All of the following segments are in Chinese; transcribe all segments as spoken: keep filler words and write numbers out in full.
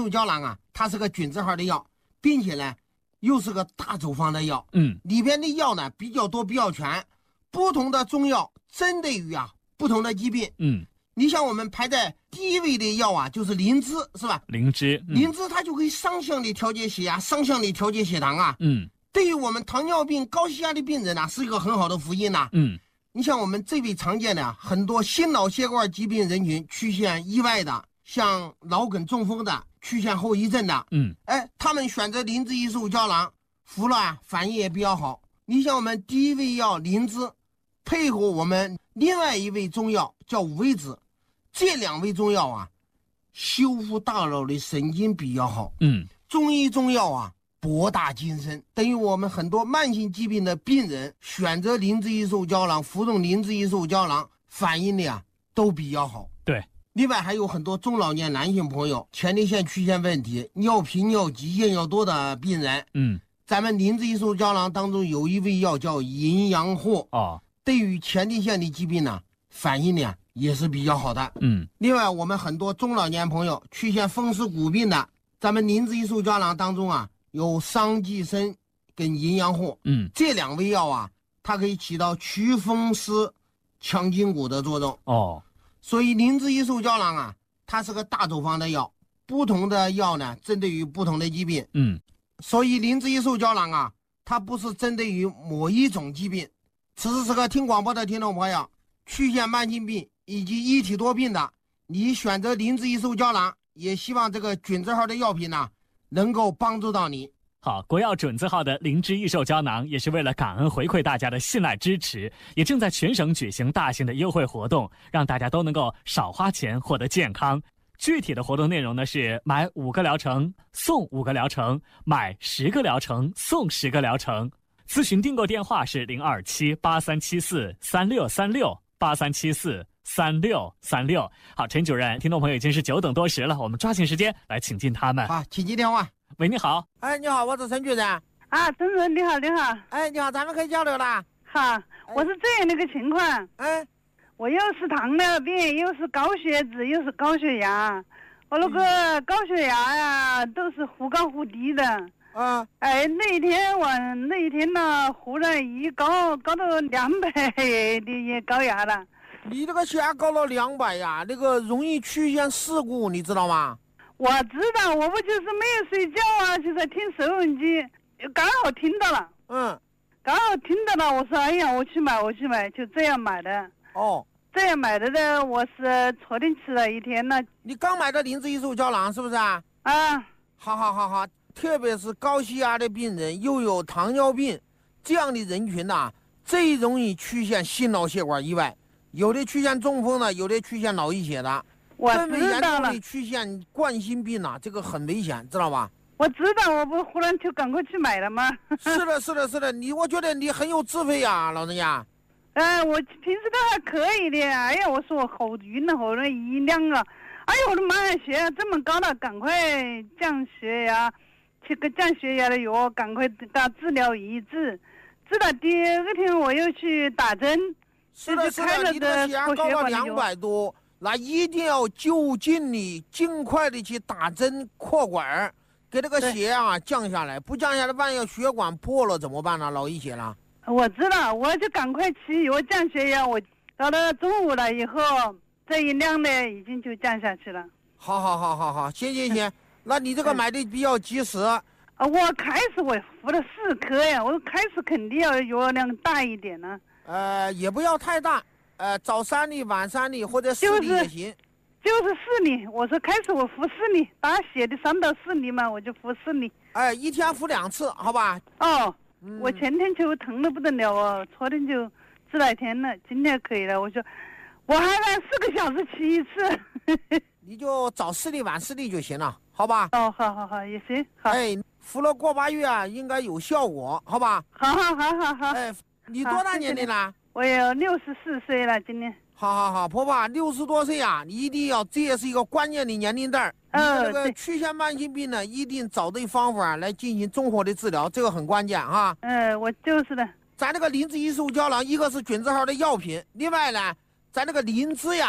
素胶囊啊，它是个菌字号的药，并且呢又是个大处方的药， 嗯， 里边的药呢比较多比较全，不同的中药针对于啊不同的疾病。 嗯， 你像我们排在第一位的药啊，就是灵芝，是吧？ 灵芝，嗯、 灵芝它就可以双向的调节血压，双向的调节血糖啊。 嗯， 对于我们糖尿病、高血压的病人呢、啊，是一个很好的福音呐、啊。 嗯， 你像我们这位常见的很多心脑血管疾病人群出现意外的，像脑梗中风的，出现后遗症的， 嗯， 哎，他们选择灵芝益寿胶囊服了啊，反应也比较好。你像我们第一味药灵芝，配合我们另外一味中药叫五味子，这两味中药啊，修复大脑的神经比较好。 嗯， 中医中药啊，博大精深，等于我们很多慢性疾病的病人选择灵芝益寿胶囊，服用灵芝益寿胶囊，反应的啊都比较好。 对。 另外还有很多中老年男性朋友前列腺出现问题，尿频尿急夜尿多的病人， 嗯， 咱们灵芝益寿胶囊当中有一味药叫淫羊藿， 哦， 对于前列腺的疾病呢，反应呢也是比较好的。 嗯， 另外我们很多中老年朋友出现风湿骨病的，咱们灵芝益寿胶囊当中啊有桑寄生跟淫羊藿， 嗯， 这两味药啊，它可以起到祛风湿、强筋骨的作用。 哦， 所以灵芝益寿胶囊啊，它是个大处方的药，不同的药呢，针对于不同的疾病。 嗯， 所以灵芝益寿胶囊啊，它不是针对于某一种疾病。此时此刻听广播的听众朋友，出现慢性病以及一体多病的，你选择灵芝益寿胶囊，也希望这个菌字号的药品呢，能够帮助到你。 好，国药准字号的灵芝益寿胶囊也是为了感恩回馈大家的信赖支持，也正在全省举行大型的优惠活动，让大家都能够少花钱获得健康。具体的活动内容呢是买五个疗程送五个疗程，买十个疗程送十个疗程。咨询订购电话是零二七八三七四三六三六八三七四三六三六。好，陈主任，听众朋友已经是久等多时了，我们抓紧时间来请进他们。 好，请接电话。 喂，你好。 哎，你好，我是陈主任。 啊，陈主任你好，你好。 哎，你好，咱们可以交流了。 好，我是这样的一个情况。 哎， 我又是糖尿病，又是高血脂，又是高血压。我那个高血压呀，都是忽高忽低的。 啊， 哎，那一天晚那一天呢，忽然一高高到两百的高压了。 你这个血压高到两百呀，那个容易出现事故，你知道吗？ 我知道，我不就是没有睡觉啊，就在听收音机，刚好听到了。 嗯， 刚好听到了，我说哎呀，我去买，我去买，就这样买的。 哦， 这样买的呢，我是昨天吃了一天了。 你刚买的灵芝益寿胶囊是不是啊？ 啊， 好好好好，特别是高血压的病人，又有糖尿病这样的人群呐、啊，最容易出现心脑血管意外，有的出现中风的，有的出现脑溢血的。 我更为严知道了， 重的出现冠心病啊，这个很危险，知道吧？ 我知道，我不忽然就赶快去买了吗？ 是的，是的，是的，你我觉得你很有智慧呀、啊，老人家。 呃，我平时都还可以的。哎呀，我说我好晕了，好那一量啊！哎呀，我的妈呀，血压这么高了，赶快降血压，吃个降血压的药，赶快打治疗一治。治了第二天我又去打针， 是的，是的，你的血压高到两百多。那一定要就近的尽快的去打针扩管，给这个血压降下来，不降下来万一血管破了怎么办呢？脑溢血了。 我知道，我就赶快吃药降血压，我到了中午了以后，这一量呢已经就降下去了。 好好好好好，行行行，那你这个买的比较及时。 啊，我开始我服了四颗呀，我开始肯定要药量大一点呢。 呃，也不要太大。呃，早三粒，晚三粒，或者四粒也行。 就是、就是四粒，我说开始我服四粒，打血的三到四粒嘛，我就服四粒。 哎，一天服两次，好吧？ 哦， 嗯、 我前天就疼得不得了哦，昨天就治了一天了，今天可以了。我说，我还按四个小时吃一次。 你就早四粒晚四粒就行了，好吧？ 哦，好好好，也行。好， 哎，服了过八月啊，应该有效果，好吧？ 好好好好好。 哎，你多大年龄了？ 我有六十四岁了，今年。 好好好，婆婆六十多岁啊，你一定要，这也是一个关键的年龄段儿。 嗯， 这个出现慢性病呢，一定找对方法来进行综合的治疗，这个很关键哈。 嗯，我就是的。 咱这个灵芝益寿胶囊，一个是菌字号的药品，另外呢，咱这个灵芝呀，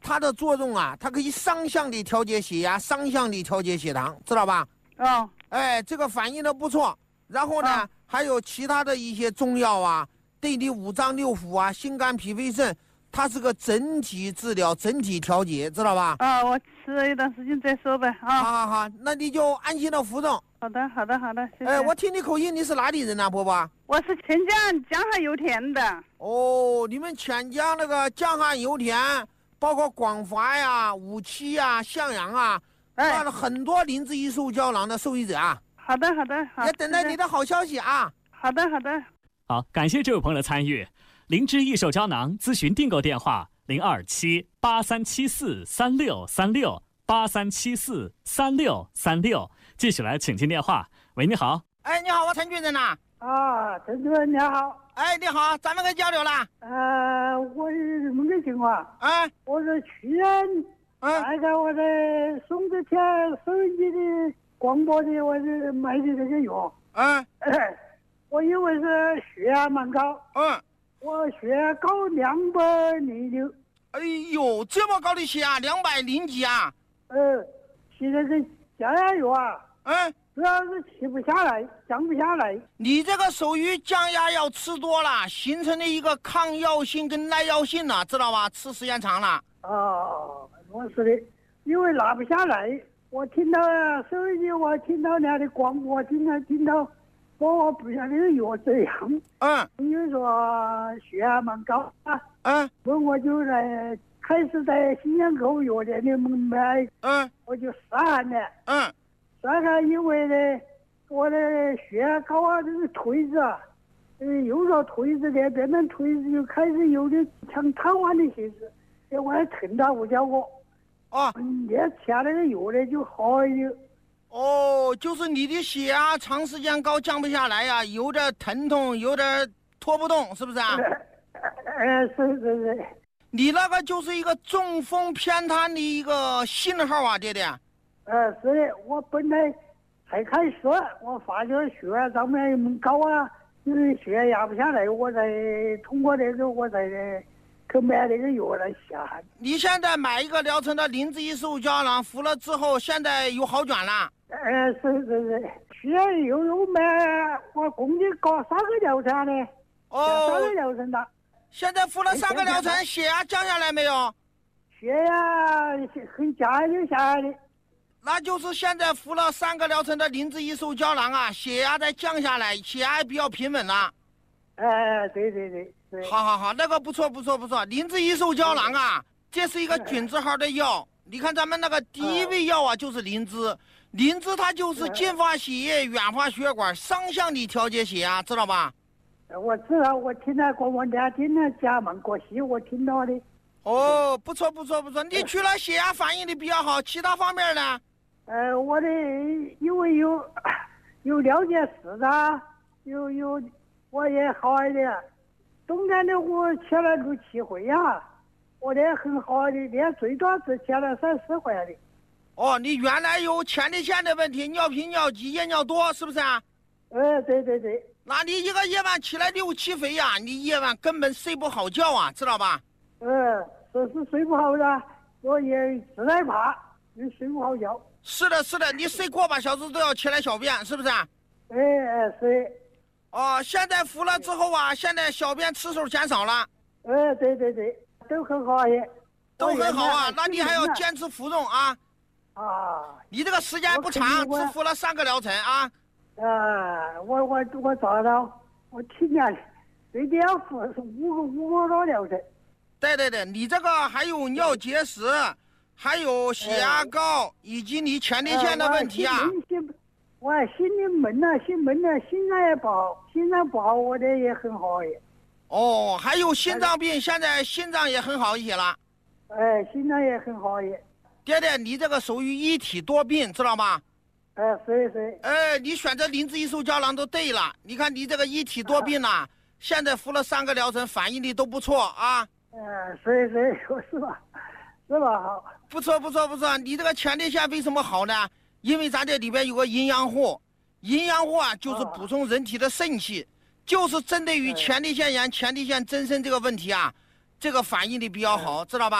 它的作用啊，它可以双向的调节血压，双向的调节血糖，知道吧？ 哦， 哎，这个反应的不错。然后呢， 啊还有其他的一些中药啊，对你五脏六腑啊、心肝脾肺肾，它是个整体治疗、整体调节，知道吧？ 啊，我吃了一段时间再说呗。啊， 好好好，那你就安心的服用。 好的，好的，好的，谢谢。 哎，我听你口音，你是哪里人啊，伯伯？ 我是钱江江汉油田的。 哦，你们钱江那个江汉油田，包括广华呀、五七呀、向阳啊， 哎办了很多灵芝益寿胶囊的受益者啊。 好的，好的，好。 也等待你的好消息啊。 好的，好的。 好，感谢这位朋友的参与。灵芝益寿胶囊咨询订购电话：零二七八三七四三六三六八三七四三六三六。继续来请进电话。喂，你好。 哎，你好，我陈军人呐。 啊，陈主任你好。 哎，你好，咱们可以交流了。 呃，我是这么个情况。 哎， 我是去年嗯大概我在松子田收音机的广播的，我是卖的这个药。 嗯哎，我因为是血压蛮高， 嗯。 我血压高两百零六。 哎呦，这么高的血压，两百零几啊？ 呃，现在这降压药啊， 嗯， 主要是吃不下来，降不下来。 你这个属于降压药吃多了，形成了一个抗药性跟耐药性了，知道吧？吃时间长了。 哦，我是的，因为拿不下来。我听到收音机，我听到人家的广播，听到听到，我不晓得这个药这样。 嗯朋友说血压蛮高啊， 嗯我我就在开始在新疆购物药店里买， 嗯我就试下呢， 嗯试下因为呢，我的血压高啊，这个腿子啊，呃，右手腿子那边的腿子就开始有点像瘫痪的形式，哎，我还疼到不叫我。 哦嗯，那吃下那个药呢就好一点。 哦，就是你的血压长时间高降不下来呀、有点疼痛，有点拖不动，是不是啊？ 呃，是是是。 你那个就是一个中风偏瘫的一个信号啊，爹爹。 呃，是的，我本来才开始，我发觉血压上面蛮高啊，就是血压压不下来，我才通过那个我才去买那个药来下。 你现在买一个疗程的灵芝益寿胶囊服了之后，现在有好转了。 呃，是是是，血压又又买，我共计搞三个疗程呢， 哦三个疗程的， 现在服了三个疗程，血压降下来没有？ 血压很降就下来的。 那就是现在服了三个疗程的灵芝益寿胶囊啊，血压在降下来，血压也比较平稳了。 哎，对对对对。 好好好，那个不错不错不错，灵芝益寿胶囊啊，这是一个菌字号的药。你看咱们那个第一味药啊，就是灵芝，灵芝它就是净化血液、软化血管，双向的调节血压，知道吧？ 我知道，我听那广播电听那讲蛮可惜，我听到的。 哦，不错不错不错，你除了血压反应的比较好，其他方面呢？ 呃，我的因为有有了解市场，有有我也好一点。冬天的我吃了六七回呀，我的很好的，连最多只吃了三四回的。 哦，你原来有前列腺的问题，尿频尿急夜尿多，是不是啊？ 呃，对对对。 那你一个夜晚起来六七回呀，你夜晚根本睡不好觉啊，知道吧？ 呃，这是睡不好的，我也自害怕，也睡不好觉。 是的，是的，你睡个把小时都要起来小便，是不是？ 哎哎是。 哦，现在服了之后啊，现在小便次数减少了。 呃，对对对，都很好也。 都很好啊，那你还要坚持服用啊。 啊。 你这个时间不长，只服了三个疗程啊。 啊，我我我找到，我听见最低要服是五个五个多疗程。 对对对，你这个还有尿结石，还有血压高，呃、以及你前列腺的问题啊。 我心里闷了，心闷了，心脏也不好，心脏不好，我的也很好耶。 哦，还有心脏病，现在心脏也很好一些了。 哎，心脏也很好耶。 爹爹，你这个属于一体多病，知道吗？ 哎，是是。 哎，你选择灵芝益寿胶囊都对了。你看你这个一体多病啊，现在服了三个疗程，反应力都不错啊。 嗯，是是，是吧？是吧？好。 不错不错不错，你这个前列腺为什么好呢？因为咱这里边有个阴阳货，阴阳货啊，就是补充人体的肾气，就是针对于前列腺炎、前列腺增生这个问题啊，这个反应力比较好，知道吧？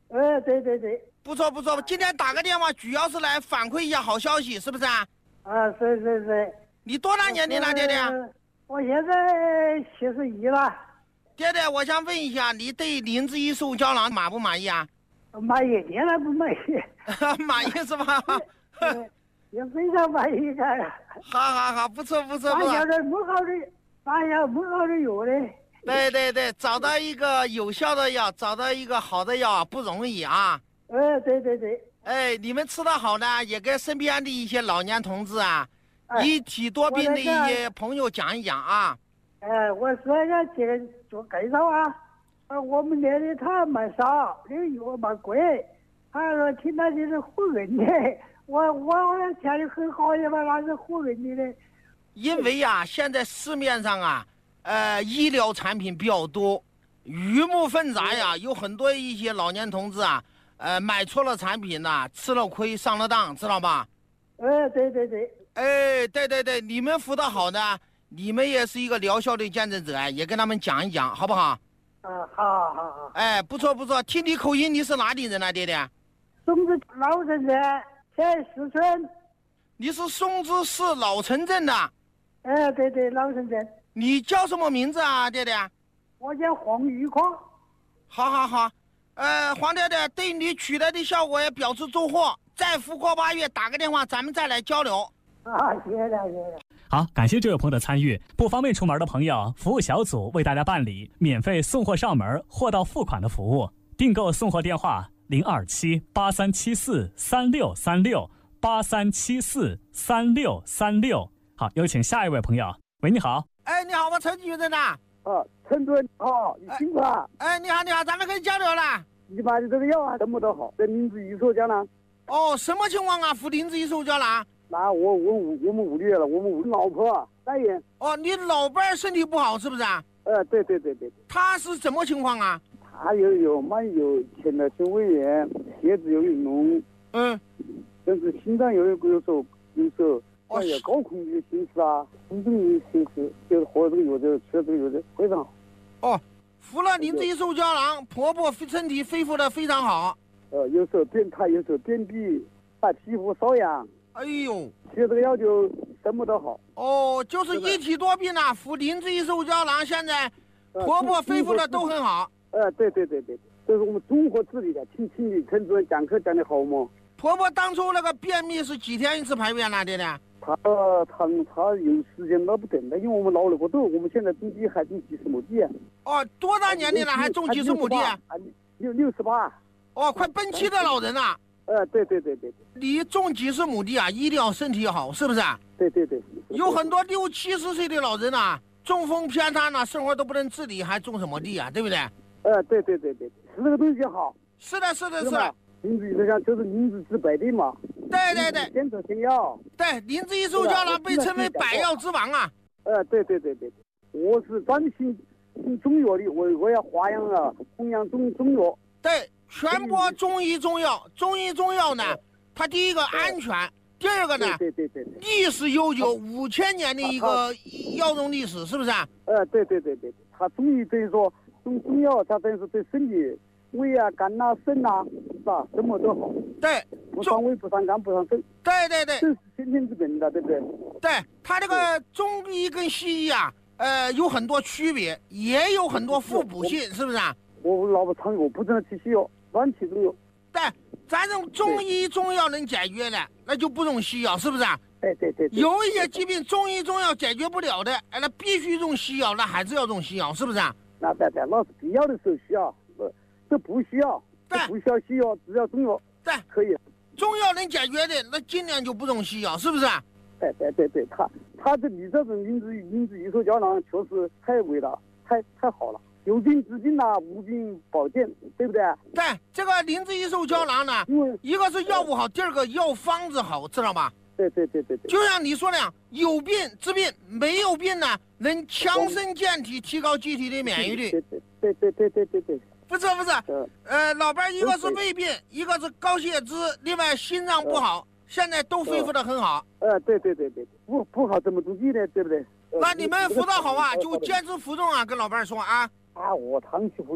呃，对对对。 不错不错，今天打个电话主要是来反馈一下好消息，是不是啊？ 啊，是是是。 你多大年龄了，爹爹？ 我现在七十一了。 爹爹，我想问一下，你对林志怡手胶囊满不满意啊？ 满意，当然不满意。 满意是吧？ 也非常满意的。 好好好，不错不错不错。 发现了没好的，发现没好的药的。 对对对，找到一个有效的药，找到一个好的药不容易啊。 呃，对对对。 哎，你们吃得好呢，也跟身边的一些老年同志啊， 哎、 一体多病的一些朋友讲一讲啊。 哎，我说要这个做介绍啊，啊，我们那里他卖少，那个药卖贵，他说听他就是唬人的，我我我钱的很好的嘛，那是唬人的嘞。 因为呀、啊，现在市面上啊，呃，医疗产品比较多，鱼目混杂呀，有很多一些老年同志啊，呃，买错了产品呐、啊，吃了亏，上了当，知道吧？ 哎，对对对。 哎，对对对，你们辅导好呢。你们也是一个疗效的见证者，也跟他们讲一讲，好不好？ 啊，好好好。 哎，不错不错，听你口音，你是哪里人啊，爹爹？ 松子老城镇，在四村。 你是松子市老城镇的？ 哎，对对，老城镇。 你叫什么名字啊，爹爹？ 我叫黄玉匡。 好好好，呃，黄爹爹对你取得的效果也表示祝贺，再复过八月打个电话，咱们再来交流。 啊，谢谢谢谢。 好，感谢这位朋友的参与。不方便出门的朋友，服务小组为大家办理免费送货上门、货到付款的服务。订购送货电话零二七八三七四三六三六八三七四三六三六。好，有请下一位朋友。喂，你好。 哎，你好，我陈主任呐。 哦，陈主任好，你辛苦了。 哎，你好你好，咱们可以交流了。 你把你这个药啊，什么都好，这林志怡手胶囊。 哦，什么情况啊？服林志怡手胶囊？ 那我我我们屋里了，我们屋老婆大爷。 哦，你老伴儿身体不好是不是啊？ 呃，对对对对。 他是什么情况啊？ 他有有嘛有前列腺胃炎，血脂有运动， 嗯， 但是心脏有有有时候有时候哦也高控制心思啊，心动的心思，就是喝这个药的吃这个药的非常好。 哦，服了林志怡手胶囊，婆婆身体恢复的非常好。 呃，有时候便他有时候便秘，把皮肤瘙痒。 哎呦， 吃这个药就什么都好。 哦，就是一体多病啊，服林志怡手胶囊，现在婆婆恢复的都很好。 呃，对对对对，这是我们综合治理的，请请你陈主任讲课讲的好嘛。 婆婆当初那个便秘是几天一次排便呢，爹爹？ 他他他有时间拿不定的，因为我们老了个多，我们现在种地还种几十亩地。 哦，多大年龄了还种几十亩地？ 六六十八。 哦，快奔七的老人了。 呃，对对对对。 你种几十亩地啊，一定要身体好，是不是？ 对对对。 有很多六七十岁的老人啊，中风偏瘫呢，生活都不能自理，还种什么地啊？对不对？ 呃，对对对对，是这个东西好。 是的，是的，是的。 林志怡手胶囊就是林志治百病嘛。 对对对。 先测先药。 对，林志怡手胶囊被称为百药之王啊。 呃，对对对对，我是专信信中药的，我我要发扬啊，弘扬中中药。 对，全国中医中药，中医中药呢，它第一个安全，第二个呢， 对对对， 历史悠久，五千年的一个药用历史，是不是？ 呃，对对对对，它中医等于说中中药，它等于是对身体胃啊、肝呐、肾呐，是吧？什么都好。 对， 不伤胃、不伤肝、不伤肾。 对对对， 这是先天之本的，对不对？ 对，它这个中医跟西医啊，呃，有很多区别，也有很多互补性，是不是？ 我老婆常我不能吃西药，乱吃中药。 对，咱用中医中药能解决的，那就不用西药，是不是？ 对对对。 有一些疾病中医中药解决不了的，哎，那必须用西药，那还是要用西药，是不是？ 那对对，那是必要的时候需要，不，这不需要， 对， 不需要西药，只要中药。 对， 可以。 中药能解决的，那尽量就不用西药，是不是？ 对对对对，他他这你这种林志林志怡手胶囊确实太伟大，太太好了。有病治病呐，无病保健，对不对？ 对，这个林志怡手胶囊呢，一个是药物好，第二个药方子好，知道吧？ 对对对对对。 就像你说的样，有病治病，没有病呢，能强身健体，提高机体的免疫力。 对对对对对对对对。 不是不是，呃，老伴一个是胃病，一个是高血脂，另外心脏不好，现在都恢复得很好。 呃，对对对对，不不好怎么种地呢？对不对？ 那你们辅导好啊，就坚持服用啊，跟老伴说啊。 啊，我长期服用，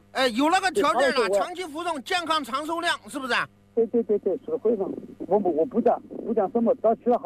哎，有那个条件了， 对长期服用，健康长寿量，是不是？ 对对对对，是会上，我不我不讲不讲什么，只要吃了好。